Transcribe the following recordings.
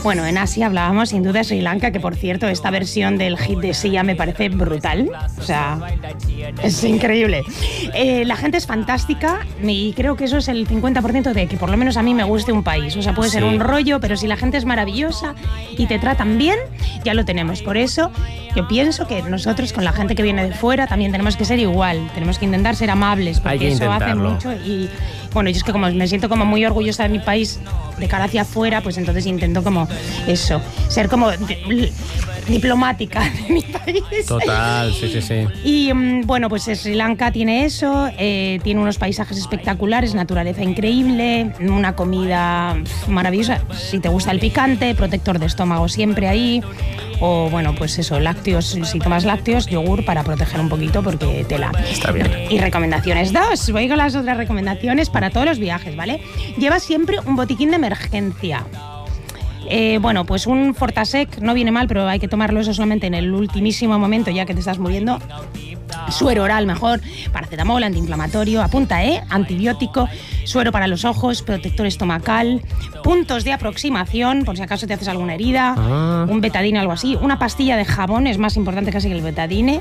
Bueno, en Asia hablábamos sin duda de Sri Lanka, que por cierto, esta versión del hit de Sia me parece brutal. O sea, es increíble. La gente es fantástica y creo que eso es el 50% de que por lo menos a mí me guste un país. O sea, puede ser un rollo, pero si la gente es maravillosa y te tratan bien, ya lo tenemos. Por eso yo pienso que nosotros con la gente que viene de fuera también tenemos que ser igual. Tenemos que intentar ser amables, porque eso hace mucho. Y bueno, yo es que como me siento como muy orgullosa de mi país de cara hacia afuera, pues entonces intento como eso, ser como diplomática de mi país. Total, sí. Y bueno, pues Sri Lanka tiene eso, tiene unos paisajes espectaculares, naturaleza increíble, una comida maravillosa, si te gusta el picante, protector de estómago siempre ahí, o bueno, pues eso, lácteos, si tomas lácteos, yogur para proteger un poquito porque tela. Está bien. Y recomendaciones 2, voy con las otras recomendaciones para todos los viajes, ¿vale? Lleva siempre un botiquín de emergencia. Bueno, pues un Fortasec no viene mal, pero hay que tomarlo eso solamente en el ultimísimo momento, ya que te estás muriendo. Suero oral mejor, paracetamol, antiinflamatorio, apunta, antibiótico, suero para los ojos, protector estomacal, puntos de aproximación, por si acaso te haces alguna herida, un betadine, algo así, una pastilla de jabón, es más importante casi que el betadine,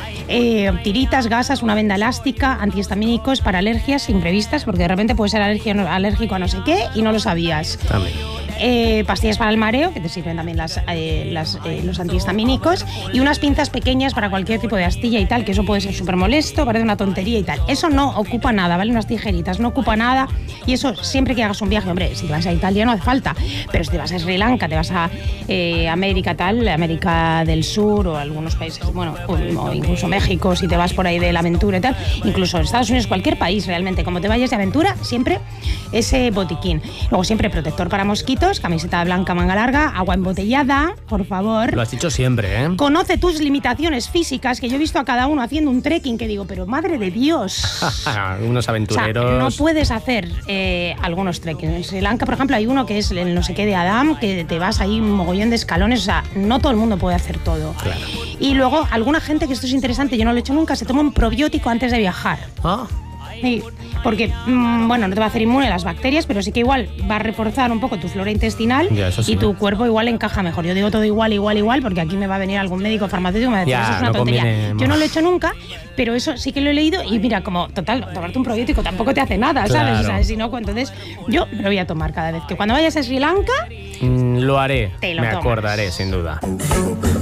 tiritas, gasas, una venda elástica, antihistamínicos para alergias imprevistas, porque de repente puedes ser alérgico a no sé qué y no lo sabías. También. Pastillas para el mareo, que te sirven también los antihistamínicos, y unas pinzas pequeñas para cualquier tipo de astilla y tal, que eso puede ser súper molesto, parece una tontería y tal. Eso no ocupa nada, ¿vale? Unas tijeritas, no ocupa nada, y eso siempre que hagas un viaje, hombre, si te vas a Italia no hace falta, pero si te vas a Sri Lanka, te vas a América tal, América del Sur o algunos países, bueno, o incluso México, si te vas por ahí de la aventura y tal, incluso Estados Unidos, cualquier país realmente, como te vayas de aventura, siempre ese botiquín. Luego siempre protector para mosquitos, camiseta blanca, manga larga, agua embotellada, por favor. Lo has dicho siempre, ¿eh? Conoce tus limitaciones físicas, que yo he visto a cada uno haciendo un trekking que digo, pero madre de Dios. Unos aventureros. O sea, no puedes hacer algunos trekkings. En Sri Lanka, por ejemplo, hay uno que es el no sé qué de Adam, que te vas ahí un mogollón de escalones, o sea, no todo el mundo puede hacer todo. Claro. Y luego, alguna gente, que esto es interesante, yo no lo he hecho nunca, se toma un probiótico antes de viajar. Sí, porque, bueno, no te va a hacer inmune a las bacterias, pero sí que igual va a reforzar un poco tu flora intestinal y tu cuerpo igual encaja mejor. Yo digo todo igual, porque aquí me va a venir algún médico farmacéutico y me va a decir, eso es una tontería. Yo no lo he hecho nunca, pero eso sí que lo he leído y mira, como, total, tomarte un probiótico tampoco te hace nada, ¿sabes? O sea, si no, entonces yo me lo voy a tomar cada vez. Que cuando vayas a Sri Lanka... lo haré, te lo me tomas. acordaré, sin duda.